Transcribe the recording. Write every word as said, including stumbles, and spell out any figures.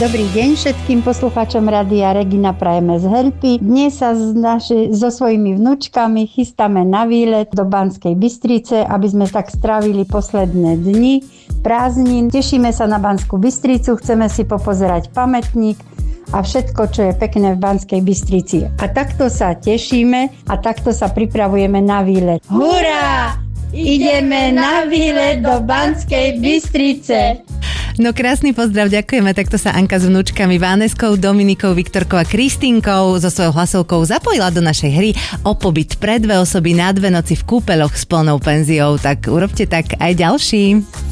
Dobrý deň všetkým poslucháčom Rádia Regina, prajeme z Helpy. Dnes sa s naši, so svojimi vnúčkami chystáme na výlet do Banskej Bystrice, aby sme tak strávili posledné dni prázdnin. Tešíme sa na Banskú Bystricu, chceme si popozerať pamätník a všetko, čo je pekné v Banskej Bystrici. A takto sa tešíme a takto sa pripravujeme na výlet. Hurá! Ideme na výlet do Banskej Bystrice! No krásny pozdrav, ďakujeme. Takto sa Anka s vnúčkami Váneskou, Dominikou, Viktorkou a Kristínkou so svojou hlasovkou zapojila do našej hry o pobyt pre dve osoby na dve noci v kúpeľoch s plnou penziou. Tak urobte tak aj ďalší.